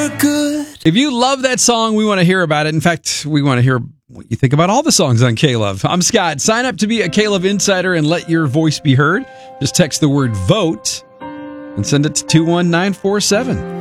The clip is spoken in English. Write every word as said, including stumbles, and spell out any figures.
for good. If you love that song, we want to hear about it. In fact, we want to hear what you think about all the songs on K-Love. I'm Scott. Sign up to be a K-Love Insider and let your voice be heard. Just text the word VOTE and send it to two one nine four seven.